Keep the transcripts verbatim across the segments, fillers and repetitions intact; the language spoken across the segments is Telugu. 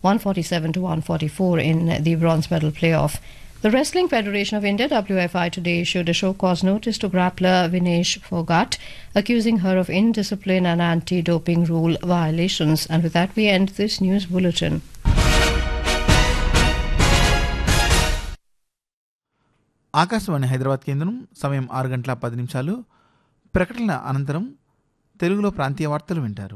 one forty-seven to one forty-four in the bronze medal playoff. The Wrestling Federation of India, W F I, today issued a show-cause notice to grappler Vinesh Phogat, accusing her of indiscipline and anti-doping rule violations. And with that, we end this news bulletin. Akashvani Hyderabad కేంద్రం సమయం ఆరు గంటల పది నిమిషాలు. ప్రకటన అనంతరం తెలుగులో ప్రాంతీయ వార్తలు వింటారు.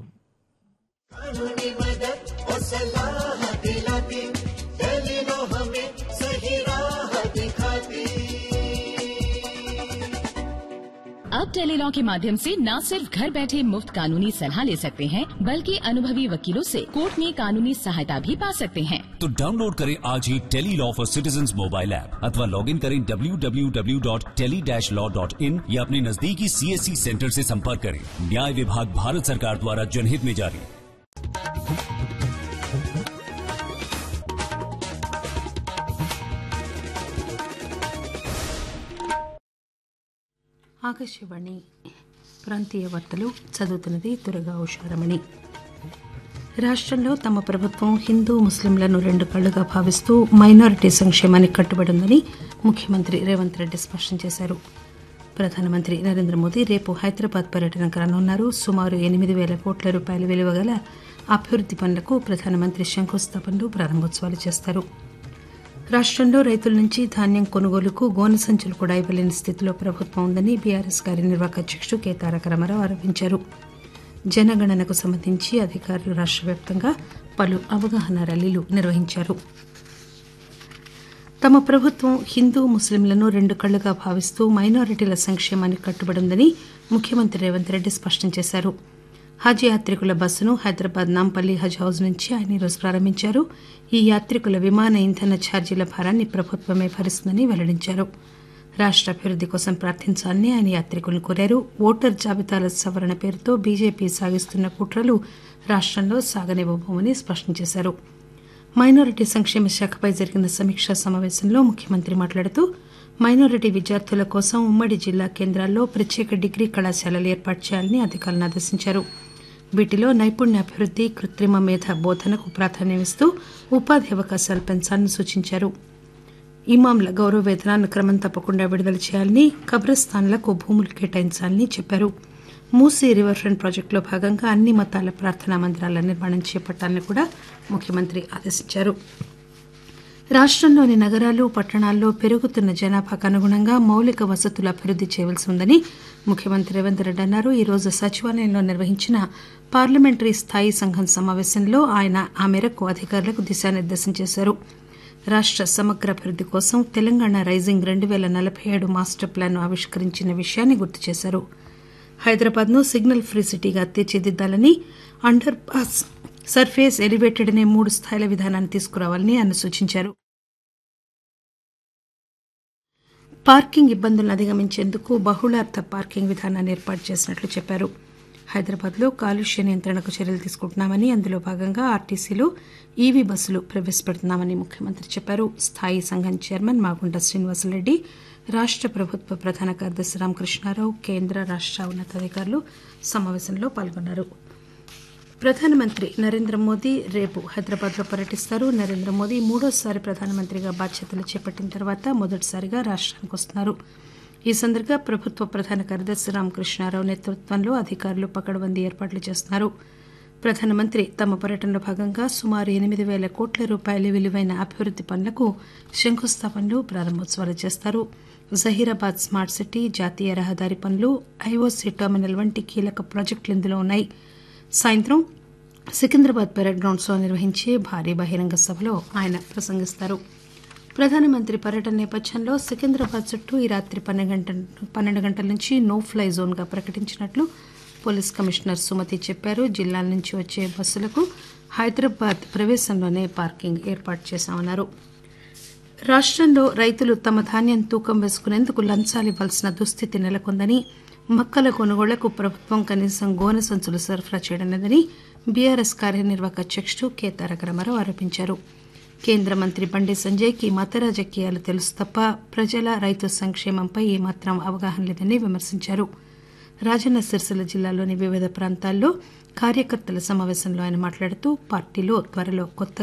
अब टेलीलॉ के माध्यम से न सिर्फ घर बैठे मुफ्त कानूनी सलाह ले सकते हैं, बल्कि अनुभवी वकीलों से कोर्ट में कानूनी सहायता भी पा सकते हैं. तो डाउनलोड करें आज ही Tele-Law for citizens mobile app अथवा लॉग इन करें W W W dot tele dash law dot in या अपने नजदीकी सीएससी सेंटर से संपर्क करें. न्याय विभाग भारत सरकार द्वारा जनहित में जारी. ఆకాశవాణి ప్రాంతీయ వార్తలు చదువుతున్నది దుర్గా ఉషారమణి. రాష్ట్రంలో తమ ప్రభుత్వం హిందూ ముస్లింలను రెండు కళ్లుగా భావిస్తూ మైనారిటీ సంక్షేమానికి కట్టుబడి ఉందని ముఖ్యమంత్రి రేవంత్ రెడ్డి స్పష్టం చేశారు. ప్రధానమంత్రి నరేంద్ర మోదీ రేపు హైదరాబాద్ పర్యటనకు రానున్నారు. సుమారు ఎనిమిది వేల కోట్ల రూపాయల విలువ గల అభివృద్ది పనులకు ప్రధానమంత్రి శంకుస్థాపనలు ప్రారంభోత్సవాలు చేస్తారు. రాష్ట్రంలో రైతుల నుంచి ధాన్యం కొనుగోలుకు గోనె సంచులు కూడా ఇవ్వలేని స్థితిలో ప్రభుత్వం ఉందని బీఆర్ఎస్ కార్యనిర్వాహక అధ్యక్షుడు కె తారక రామారావు ఆరోపించారు. జనగణనకు సంబంధించి అధికారులు రాష్ట్ర వ్యాప్తంగా పలు అవగాహన ర్యాలీలు నిర్వహించారు. తమ ప్రభుత్వం హిందూ ముస్లింలను రెండు కళ్లుగా భావిస్తూ మైనారిటీల సంక్షేమానికి కట్టుబడి ఉందని ముఖ్యమంత్రి రేవంత్ రెడ్డి స్పష్టం చేశారు. హజ్ యాత్రికుల బస్సును హైదరాబాద్ నాంపల్లి హజ్ హౌస్ నుంచి ఆయన ఈరోజు ప్రారంభించారు. ఈ యాత్రికుల విమాన ఇంధన ఛార్జీల భారాన్ని ప్రభుత్వమే భరిస్తుందని వెల్లడించారు. రాష్ట్ర అభివృద్ది కోసం ప్రార్థించాలని ఆయన యాత్రికులను కోరారు. ఓటర్ జాబితాల సవరణ పేరుతో బీజేపీ సాగిస్తున్న కుట్రలు రాష్ట్రంలో సాగనివ్వబోమని స్పష్టం చేశారు. మైనారిటీ సంక్షేమ శాఖపై జరిగిన సమీక్షా సమావేశంలో ముఖ్యమంత్రి మాట్లాడుతూ మైనారిటీ విద్యార్థుల కోసం ఉమ్మడి జిల్లా కేంద్రాల్లో ప్రత్యేక డిగ్రీ కళాశాలలు ఏర్పాటు చేయాలని అధికారులను ఆదేశించారు. వీటిలో నైపుణ్యాభివృద్ది, కృత్రిమ మేధ బోధనకు ప్రాధాన్యమిస్తూ ఉపాధి అవకాశాలు పెంచాలని సూచించారు. ఇమాంల గౌరవ వేతనాన్ని క్రమం తప్పకుండా విడుదల చేయాలని, కబ్రస్థాన్లకు భూములు కేటాయించాలని చెప్పారు. మూసీ రివర్ ఫ్రంట్ ప్రాజెక్టులో భాగంగా అన్ని మతాల ప్రార్థనా మందిరాల నిర్మాణం చేపట్టాలని కూడా ముఖ్యమంత్రి ఆదేశించారు. రాష్ట్రంలోని నగరాలు, పట్టణాల్లో పెరుగుతున్న జనాభాకు అనుగుణంగా మౌలిక వసతులు అభివృద్ది చేయవలసి ఉందని ముఖ్యమంత్రి రేవంత్ రెడ్డి అన్నారు. ఈ రోజు సచివాలయంలో నిర్వహించిన పార్లమెంటరీ స్థాయీ సంఘం సమావేశంలో ఆయన ఆ మేరకు అధికారులకు దిశానిర్దేశం చేశారు. రాష్ట్ర సమగ్ర అభివృద్ది కోసం తెలంగాణ రైజింగ్ రెండు పేల నలభై ఏడు మాస్టర్ ప్లాన్ ను ఆవిష్కరించిన విషయాన్ని గుర్తు చేశారు. హైదరాబాద్ ను సిగ్నల్ ఫ్రీ సిటీగా తీర్చిదిద్దాలని, అండర్ పాస్, సర్ఫేస్, ఎలివేటెడ్ అనే మూడు స్థాయిల విధానాన్ని తీసుకురావాలని ఆయన సూచించారు. పార్కింగ్ ఇబ్బందులను అధిగమించేందుకు బహుళార్థ పార్కింగ్ విధానాన్ని ఏర్పాటు చేసినట్లు చెప్పారు. హైదరాబాద్ లో కాలుష్య నియంత్రణకు చర్యలు తీసుకుంటున్నామని, అందులో భాగంగా ఆర్టీసీలో ఈవీ బస్సులు ప్రవేశపెడుతున్నామని ముఖ్యమంత్రి చెప్పారు. స్థాయీ సంఘం చైర్మన్ మాగుంట శ్రీనివాసరెడ్డి, రాష్ట్ర ప్రభుత్వ ప్రధాన కార్యదర్శి రామకృష్ణారావు, కేంద్ర రాష్ట్ర ఉన్నతాధికారులు సమావేశంలో పాల్గొన్నారు. ప్రధానమంత్రి నరేంద్ర మోదీ రేపు హైదరాబాద్ లో పర్యటిస్తారు. నరేంద్ర మోదీ మూడోసారి ప్రధానమంత్రిగా బాధ్యతలు చేపట్టిన తర్వాత మొదటిసారిగా రాష్ట్రానికి వస్తున్నారు. ఈ సందర్భంగా ప్రభుత్వ ప్రధాన కార్యదర్శి రామకృష్ణారావు నేతృత్వంలో అధికారులు పకడ్బందీ ఏర్పాట్లు చేస్తున్నారు. ప్రధానమంత్రి తమ పర్యటనలో భాగంగా సుమారు ఎనిమిది వేల కోట్ల రూపాయల విలువైన అభివృద్ది పనులకు శంకుస్థాపనలు, ప్రారంభోత్సవాలు చేస్తారు. జహీరాబాద్ స్మార్ట్ సిటీ, జాతీయ రహదారి పనులు, ఐఓసీ టెర్మినల్ వంటి కీలక ప్రాజెక్టులు ఇందులో ఉన్నాయి. సాయంత్రం సికింద్రాబాద్ పెరేడ్ గ్రౌండ్స్ లో నిర్వహించే భారీ బహిరంగ సభలో ఆయన ప్రసంగిస్తారు. ప్రధానమంత్రి పర్యటన నేపథ్యంలో సికింద్రాబాద్ చుట్టూ ఈ రాత్రి పన్నెండు గంటల పన్నెండు గంటల నుంచి నో ఫ్లై జోన్ గా ప్రకటించినట్లు పోలీస్ కమిషనర్ సుమతి చెప్పారు. జిల్లాల నుంచి వచ్చే బస్సులకు హైదరాబాద్ ప్రవేశంలోనే పార్కింగ్ ఏర్పాటు చేశామన్నారు. రాష్ట్రంలో రైతులు తమ ధాన్యం తూకం వేసుకునేందుకు లంచాలు ఇవ్వాల్సిన దుస్థితి నెలకొందని, మక్కల కొనుగోళ్లకు ప్రభుత్వం కనీసం గోనె సంచులు సరఫరా చేయడం లేదని బీఆర్ఎస్ కార్యనిర్వాహక అధ్యక్షుడు కె తారక రామారావు ఆరోపించారు. కేంద్ర మంత్రి బండి సంజయ్ కి మత రాజకీయాలు తెలుసు తప్ప ప్రజల, రైతు సంక్షేమంపై ఏమాత్రం అవగాహన లేదని విమర్శించారు. రాజన్న సిరిసిల్ల జిల్లాలోని వివిధ ప్రాంతాల్లో కార్యకర్తల సమావేశంలో ఆయన మాట్లాడుతూ పార్టీలో త్వరలో కొత్త